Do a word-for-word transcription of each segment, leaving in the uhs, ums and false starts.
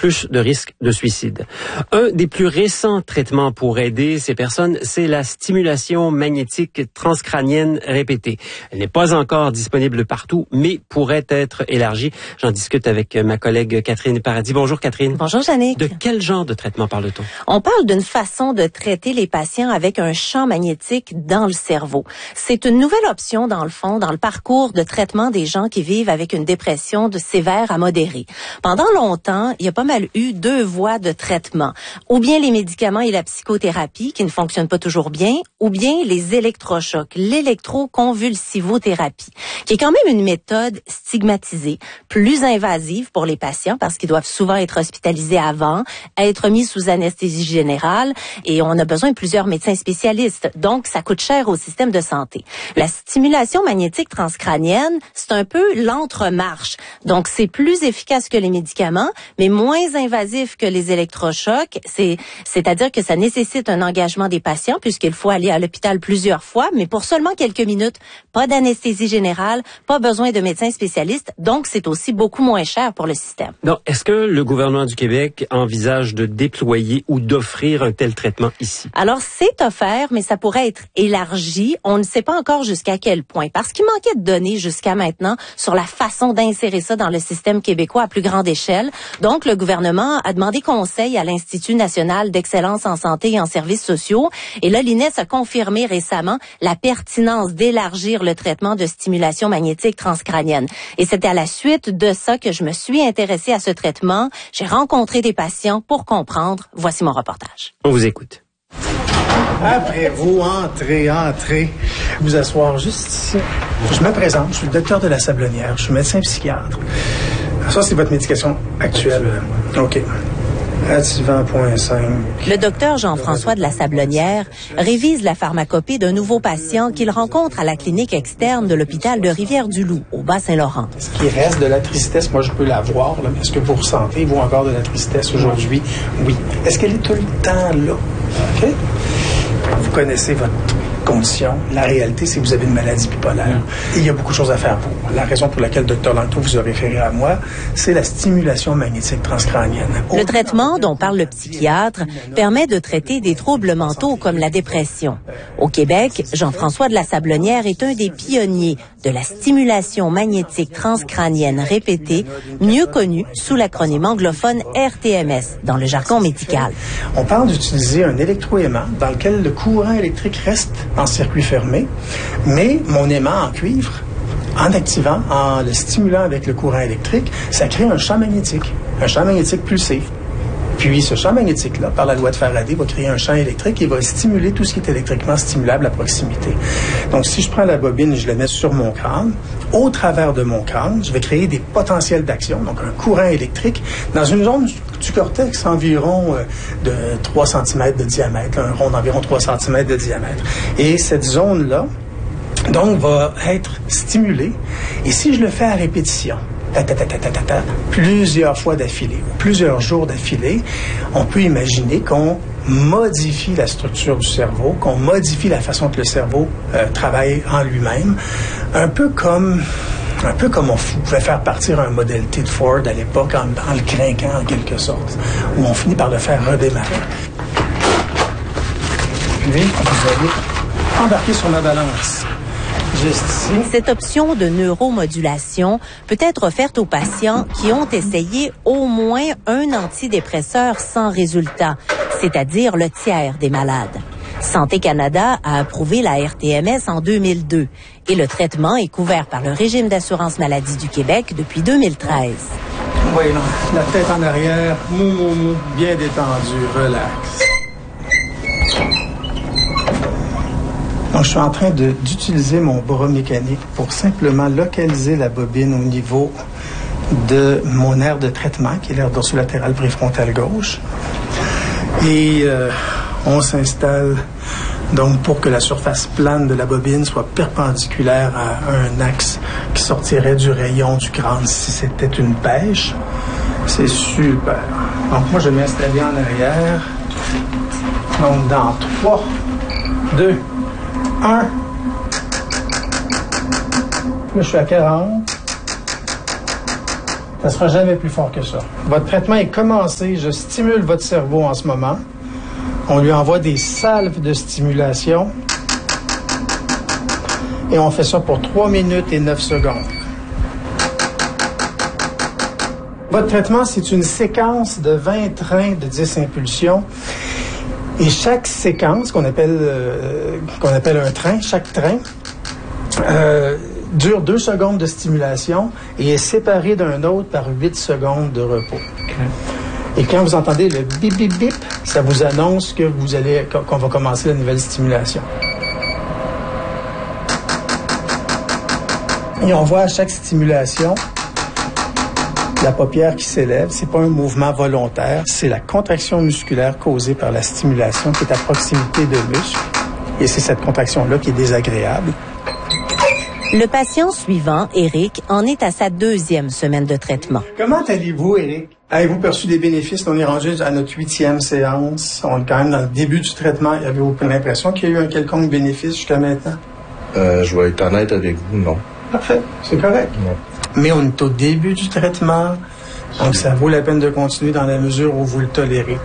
plus de risques de suicide. Un des plus récents traitements pour aider ces personnes, c'est la stimulation magnétique transcrânienne répétée. Elle n'est pas encore disponible partout, mais pourrait être élargie. J'en discute avec ma collègue Catherine Paradis. Bonjour Catherine. Bonjour Jannick. De quel genre de traitement parle-t-on? On parle d'une façon de traiter les patients avec un champ magnétique dans le cerveau. C'est une nouvelle option, dans le fond, dans le parcours de traitement des gens qui vivent avec une dépression de sévère à modérée. Pendant longtemps, il y a pas mal eu deux voies de traitement. Ou bien les médicaments et la psychothérapie qui ne fonctionnent pas toujours bien, ou bien les électrochocs, l'électroconvulsivothérapie, qui est quand même une méthode stigmatisée, plus invasive pour les patients parce qu'ils doivent souvent être hospitalisés avant, être mis sous anesthésie générale et on a besoin de plusieurs médecins spécialistes. Donc, ça coûte cher au système de santé. La stimulation magnétique transcrânienne, c'est un peu l'entremarche. Donc, c'est plus efficace que les médicaments, mais moins invasif que les électrochocs. C'est, c'est-à-dire que ça nécessite un engagement des patients puisqu'il faut aller à l'hôpital plusieurs fois, mais pour seulement quelques minutes. Pas d'anesthésie générale, pas besoin de médecins spécialistes. Donc, c'est aussi beaucoup moins cher pour le système. Donc, est-ce que le gouvernement du Québec envisage de déployer ou d'offrir un tel traitement ici? Alors, c'est offert, mais ça pourrait être élargi. On ne sait pas encore jusqu'à quel point, parce qu'il manquait de données jusqu'à maintenant sur la façon d'insérer ça dans le système québécois à plus grande échelle. Donc, le gouvernement a demandé conseil à l'Institut national d'excellence en santé et en services sociaux. Et là, l'I N E S a confirmé récemment la pertinence d'élargir le traitement de stimulation magnétique transcrânienne. Et c'était à la suite de ça que je me suis intéressée à ce traitement. J'ai rencontré des patients pour comprendre. Voici mon reportage. On vous écoute. Après vous, entrez, entrez. Vous asseoir juste ici. Je me présente, je suis le docteur de la Sablonnière, je suis médecin psychiatre. Ça, c'est votre médication actuelle. OK. Ativan point cinq. Le docteur Jean-François de la Sablonnière révise la pharmacopée d'un nouveau patient qu'il rencontre à la clinique externe de l'hôpital de Rivière-du-Loup, au Bas-Saint-Laurent. Est-ce qu'il reste de la tristesse? Moi, je peux la voir, là, mais est-ce que vous ressentez, vous, encore de la tristesse aujourd'hui? Oui. Est-ce qu'elle est tout le temps là? OK? Vous connaissez votre condition. La réalité, c'est que vous avez une maladie bipolaire. Et il y a beaucoup de choses à faire pour. La raison pour laquelle le docteur Langto vous a référé à moi, c'est la stimulation magnétique transcrânienne. Le traitement dont parle le psychiatre permet de traiter des troubles mentaux comme la dépression. Au Québec, Jean-François de la Sablonnière est un des pionniers de la stimulation magnétique transcrânienne répétée, mieux connue sous l'acronyme anglophone R T M S dans le jargon médical. On parle d'utiliser un électroaimant dans lequel le courant électrique reste en circuit fermé, mais mon aimant en cuivre, en activant, en le stimulant avec le courant électrique, ça crée un champ magnétique, un champ magnétique pulsé. Puis ce champ magnétique-là, par la loi de Faraday, va créer un champ électrique et va stimuler tout ce qui est électriquement stimulable à proximité. Donc, si je prends la bobine et je la mets sur mon crâne, au travers de mon crâne, je vais créer des potentiels d'action, donc un courant électrique, dans une zone du cortex environ euh, de trois centimètres de diamètre, un rond d'environ trois centimètres de diamètre. Et cette zone-là, donc, va être stimulée. Et si je le fais à répétition, ta, ta, ta, ta, ta, ta, ta, plusieurs fois d'affilée, ou plusieurs jours d'affilée, on peut imaginer qu'on modifie la structure du cerveau, qu'on modifie la façon que le cerveau euh, travaille en lui-même, un peu comme un peu comme on pouvait faire partir un modèle T de Ford à l'époque en, en le craquant en quelque sorte, où on finit par le faire redémarrer. Puis, vous allez embarquer sur ma balance. Juste ici. Cette option de neuromodulation peut être offerte aux patients qui ont essayé au moins un antidépresseur sans résultat, c'est-à-dire le tiers des malades. Santé Canada a approuvé la R T M S en deux mille deux et le traitement est couvert par le régime d'assurance maladie du Québec depuis deux mille treize. Oui, là, la tête en arrière, mou, mou, mou, bien détendue, relax. Donc, je suis en train de, d'utiliser mon bras mécanique pour simplement localiser la bobine au niveau de mon aire de traitement, qui est l'aire dorsolatéral préfrontal gauche. Et euh, on s'installe donc pour que la surface plane de la bobine soit perpendiculaire à un axe qui sortirait du rayon du crâne si c'était une pêche. C'est super. Donc, moi, je vais m'installer en arrière. Donc, dans trois, deux, un. Là, je suis à quarante. Ça sera jamais plus fort que ça. Votre traitement est commencé. Je stimule votre cerveau en ce moment. On lui envoie des salves de stimulation. Et on fait ça pour trois minutes et neuf secondes. Votre traitement, c'est une séquence de vingt trains de dix impulsions. Et chaque séquence, qu'on appelle, euh, qu'on appelle un train, chaque train, euh, dure deux secondes de stimulation et est séparé d'un autre par huit secondes de repos. Okay. Et quand vous entendez le bip, bip, bip, ça vous annonce que vous allez, qu'on va commencer la nouvelle stimulation. Et on voit à chaque stimulation la paupière qui s'élève. C'est pas un mouvement volontaire, c'est la contraction musculaire causée par la stimulation qui est à proximité de muscle. Et c'est cette contraction-là qui est désagréable. Le patient suivant, Éric, en est à sa deuxième semaine de traitement. Comment allez-vous, Éric? Avez-vous perçu des bénéfices? On est rendu à notre huitième séance. On est quand même dans le début du traitement. Avez-vous l'impression qu'il y a eu un quelconque bénéfice jusqu'à maintenant? Euh, je vais être honnête avec vous, non. Parfait, c'est correct. Non. Mais on est au début du traitement, donc ça vaut la peine de continuer dans la mesure où vous le tolérez.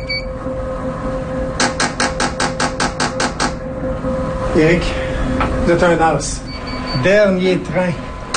Éric, vous êtes un as. Dernier train.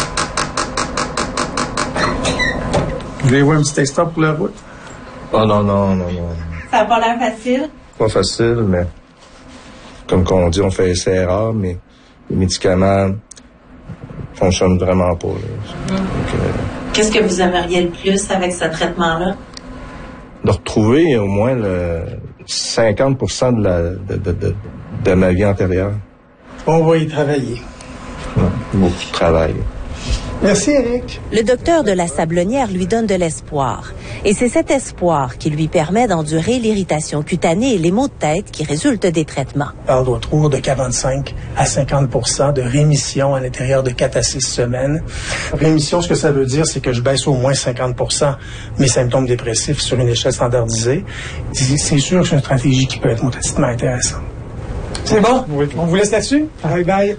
Vous voulez voir un petit extra pour la route? Oh non, non, non, non. Ça n'a pas l'air facile? Pas facile, mais comme on dit, on fait essai-erreur, mais les médicaments fonctionnent vraiment pas. Mmh. Donc, euh, Qu'est-ce que vous aimeriez le plus avec ce traitement-là? De retrouver au moins le cinquante pour cent de, la, de, de, de, de ma vie antérieure. On va y travailler. Ouais, beaucoup de travail. Merci, Éric. Le docteur de la Sablonnière lui donne de l'espoir. Et c'est cet espoir qui lui permet d'endurer l'irritation cutanée et les maux de tête qui résultent des traitements. On doit trouver de quarante-cinq à cinquante pour cent de rémission à l'intérieur de quatre à six semaines. Rémission, ce que ça veut dire, c'est que je baisse au moins cinquante pour cent mes symptômes dépressifs sur une échelle standardisée. C'est sûr que c'est une stratégie qui peut être monétairement intéressante. C'est bon? Oui. On vous laisse là-dessus? Bye bye.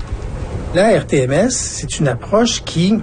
La R T M S, c'est une approche qui,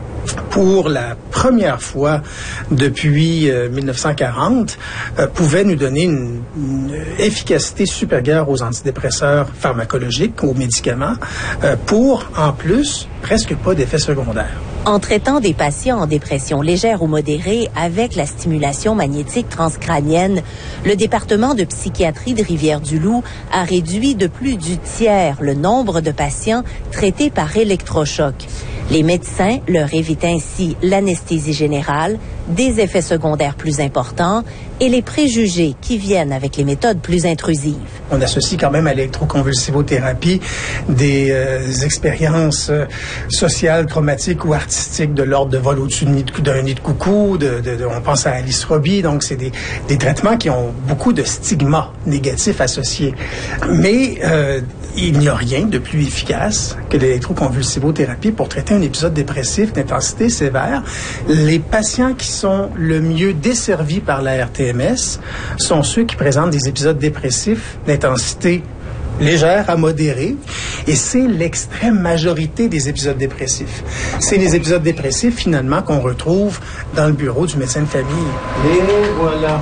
pour la première fois depuis euh, mille neuf cent quarante, euh, pouvait nous donner une, une efficacité supérieure aux antidépresseurs pharmacologiques, aux médicaments, euh, pour, en plus, presque pas d'effets secondaires. En traitant des patients en dépression légère ou modérée avec la stimulation magnétique transcrânienne, le département de psychiatrie de Rivière-du-Loup a réduit de plus du tiers le nombre de patients traités par électrochoc. Les médecins leur évitent ainsi l'anesthésie générale, des effets secondaires plus importants et les préjugés qui viennent avec les méthodes plus intrusives. On associe quand même à l'électroconvulsivothérapie des euh, expériences euh, sociales, traumatiques ou artistiques de l'ordre de vol au-dessus d'un nid, de, nid de coucou, de, de, de, on pense à Alice Robbie, donc c'est des, des traitements qui ont beaucoup de stigmas négatifs associés. Mais euh, il n'y a rien de plus efficace que l'électroconvulsivothérapie pour traiter un épisode dépressif d'intensité sévère. Les patients qui sont le mieux desservis par la R T M S sont ceux qui présentent des épisodes dépressifs d'intensité légère à modérée, et c'est l'extrême majorité des épisodes dépressifs. C'est les épisodes dépressifs, finalement, qu'on retrouve dans le bureau du médecin de famille. Et voilà.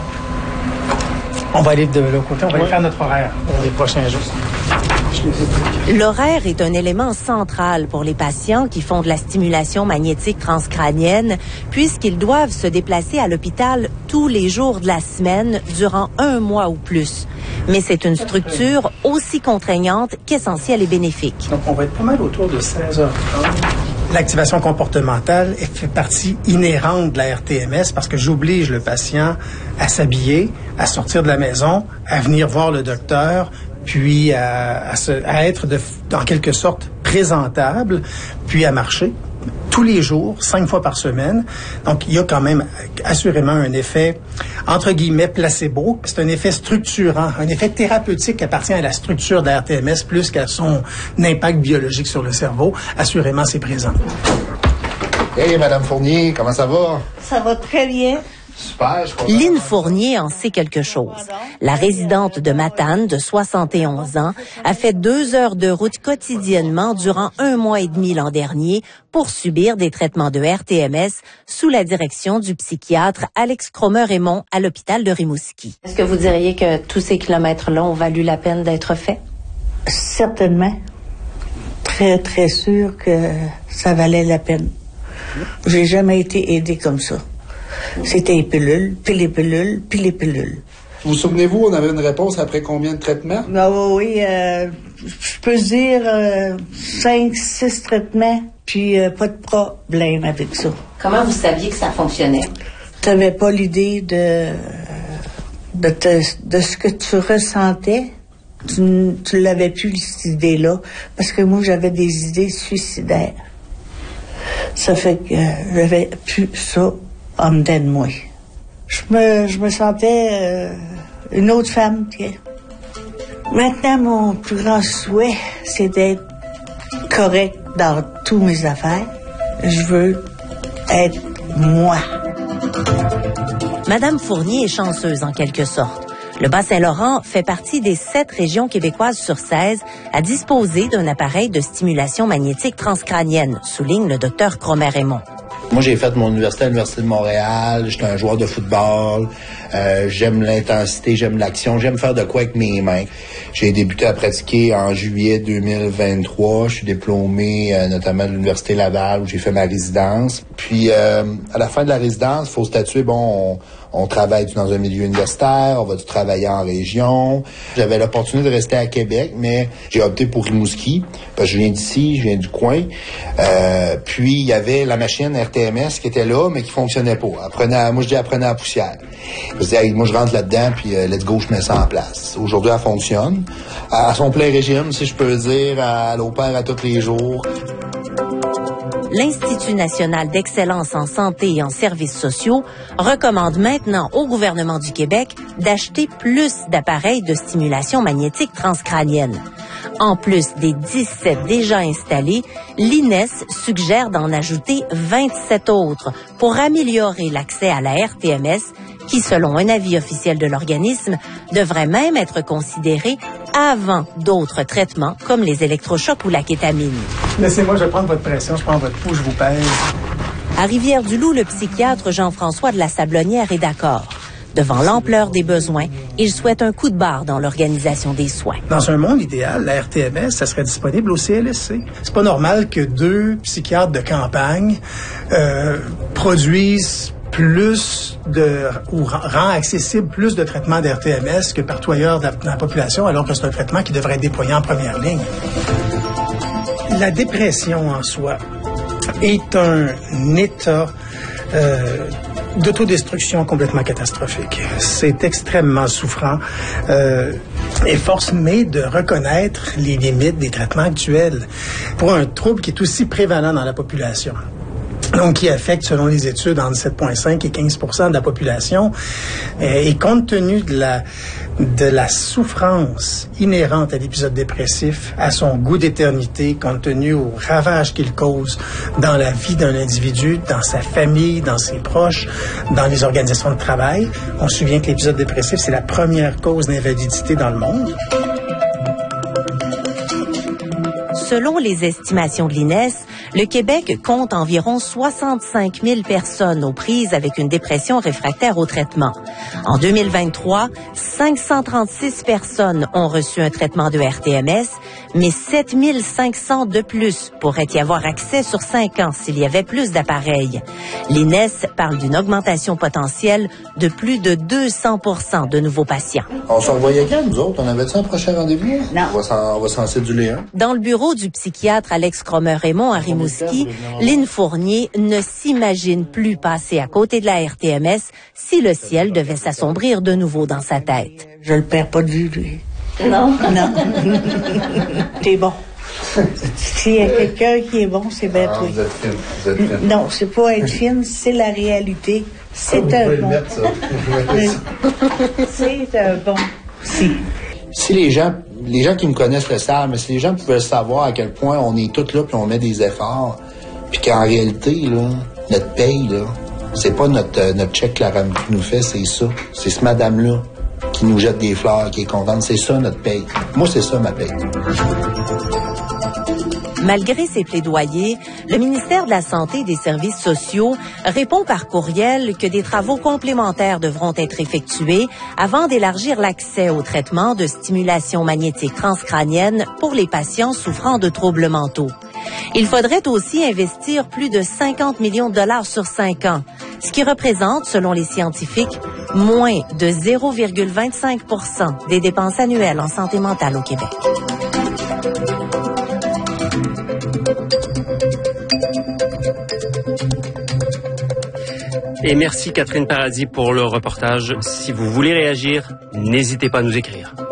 On va aller de l'autre côté, on va aller faire notre horaire pour les prochains jours. L'horaire est un élément central pour les patients qui font de la stimulation magnétique transcrânienne, puisqu'ils doivent se déplacer à l'hôpital tous les jours de la semaine durant un mois ou plus. Mais c'est une structure aussi contraignante qu'essentielle et bénéfique. Donc, on va être pas mal autour de seize heures trente. L'activation comportementale elle fait partie inhérente de la R T M S parce que j'oblige le patient à s'habiller, à sortir de la maison, à venir voir le docteur, puis à, à, se, à être de, en quelque sorte présentable, puis à marcher tous les jours, cinq fois par semaine. Donc, il y a quand même assurément un effet, entre guillemets, placebo. C'est un effet structurant, un effet thérapeutique qui appartient à la structure de la R T M S plus qu'à son impact biologique sur le cerveau. Assurément, c'est présent. Hey, Madame Fournier, comment ça va? Ça va très bien. Super, je crois. Lynn Fournier en sait quelque chose. La résidente de Matane, de soixante et onze ans, a fait deux heures de route quotidiennement durant un mois et demi l'an dernier pour subir des traitements de R T M S sous la direction du psychiatre Alex Cromer-Raymond à l'hôpital de Rimouski. Est-ce que vous diriez que tous ces kilomètres-là ont valu la peine d'être faits? Certainement. Très, très sûr que ça valait la peine. J'ai jamais été aidée comme ça. C'était les pilules, puis les pilules, puis les pilules. Vous souvenez-vous, on avait une réponse après combien de traitements? Ah oui, euh, je peux dire euh, cinq, six traitements, puis euh, pas de problème avec ça. Comment vous saviez que ça fonctionnait? Tu n'avais pas l'idée de, de, te, de ce que tu ressentais. Tu ne l'avais plus, cette idée-là, parce que moi, j'avais des idées suicidaires. Ça fait que euh, j'avais plus ça en dedans de moi. Je me, je me sentais euh, une autre femme. Tiens. Maintenant, mon plus grand souhait, c'est d'être correct dans toutes mes affaires. Je veux être moi. Madame Fournier est chanceuse en quelque sorte. Le Bas-Saint-Laurent fait partie des sept régions québécoises sur seize à disposer d'un appareil de stimulation magnétique transcrânienne, souligne le docteur Cromer-Raymond. Moi, j'ai fait mon université à l'Université de Montréal. J'étais un joueur de football. Euh, j'aime l'intensité, j'aime l'action, j'aime faire de quoi avec mes mains. J'ai débuté à pratiquer en juillet deux mille vingt-trois. Je suis diplômé euh, notamment de l'Université Laval où j'ai fait ma résidence. Puis, euh, à la fin de la résidence, il faut statuer, bon, on, on travaille dans un milieu universitaire, on va travailler en région. J'avais l'opportunité de rester à Québec, mais j'ai opté pour Rimouski, parce que je viens d'ici, je viens du coin. Euh, puis, il y avait la machine R T M S qui était là, mais qui fonctionnait pas. Elle prenait, moi, je dis, elle prenait la poussière. Je dis, hey, moi, je rentre là-dedans, puis euh, let's go, je mets ça en place. Aujourd'hui, elle fonctionne. À son plein régime, si je peux dire, elle opère à tous les jours. L'Institut national d'excellence en santé et en services sociaux recommande maintenant au gouvernement du Québec d'acheter plus d'appareils de stimulation magnétique transcrânienne. En plus des dix-sept déjà installés, l'I N E S suggère d'en ajouter vingt-sept autres pour améliorer l'accès à la R T M S qui, selon un avis officiel de l'organisme, devrait même être considéré avant d'autres traitements comme les électrochocs ou la kétamine. Laissez-moi, je vais prendre votre pression, je prends votre pouls, je vous pèse. À Rivière-du-Loup, le psychiatre Jean-François de la Sablonnière est d'accord. Devant l'ampleur des besoins, il souhaite un coup de barre dans l'organisation des soins. Dans un monde idéal, la R T M S, ça serait disponible au C L S C. C'est pas normal que deux psychiatres de campagne euh, produisent plus de, ou rend accessible plus de traitements d'R T M S que partout ailleurs dans la population, alors que c'est un traitement qui devrait être déployé en première ligne. La dépression en soi est un état euh, d'autodestruction complètement catastrophique. C'est extrêmement souffrant euh, et force mais de reconnaître les limites des traitements actuels pour un trouble qui est aussi prévalent dans la population. Donc, qui affecte, selon les études, entre sept virgule cinq et quinze pour cent de la population. Et compte tenu de la, de la souffrance inhérente à l'épisode dépressif, à son goût d'éternité, compte tenu au ravage qu'il cause dans la vie d'un individu, dans sa famille, dans ses proches, dans les organisations de travail, on se souvient que l'épisode dépressif, c'est la première cause d'invalidité dans le monde. Selon les estimations de l'I N E S, le Québec compte environ soixante-cinq mille personnes aux prises avec une dépression réfractaire au traitement. En deux mille vingt-trois, cinq cent trente-six personnes ont reçu un traitement de R T M S, mais sept mille cinq cents de plus pourraient y avoir accès sur cinq ans s'il y avait plus d'appareils. L'I N E S parle d'une augmentation potentielle de plus de deux cents pour cent de nouveaux patients. On se revoyait quand, nous autres? On avait-tu un prochain rendez-vous? Non. On va s'en, on va s'en céduler un. Dans le bureau du psychiatre Alex Cromer-Raymond à Rimouski, Lynn Fournier ne s'imagine plus passer à côté de la R T M S si le ciel devait s'assombrir de nouveau dans sa tête. Je le perds pas de vue, lui. Non? Non. T'es bon. S'il y a quelqu'un qui est bon, c'est bien Ah, toi. vous êtes fine, vous êtes fine. Non, c'est pas être fine, c'est la réalité. C'est Vous un pouvez le bon. mettre, ça. Vous pouvez mettre ça. C'est un bon. Si. Si les gens, les gens qui me connaissent le savent, mais si les gens pouvaient savoir à quel point on est tous là puis on met des efforts, puis qu'en réalité, là, notre paye, là, C'est pas notre, euh, notre chèque que la R A M Q nous fait, c'est ça. C'est ce madame-là qui nous jette des fleurs, qui est contente. C'est ça notre paye. Moi, c'est ça ma paye. Malgré ces plaidoyers, le ministère de la Santé et des Services sociaux répond par courriel que des travaux complémentaires devront être effectués avant d'élargir l'accès au traitement de stimulation magnétique transcrânienne pour les patients souffrant de troubles mentaux. Il faudrait aussi investir plus de cinquante millions de dollars sur cinq ans, ce qui représente, selon les scientifiques, moins de zéro virgule vingt-cinq pour cent des dépenses annuelles en santé mentale au Québec. Et merci Catherine Paradis pour le reportage. Si vous voulez réagir, n'hésitez pas à nous écrire.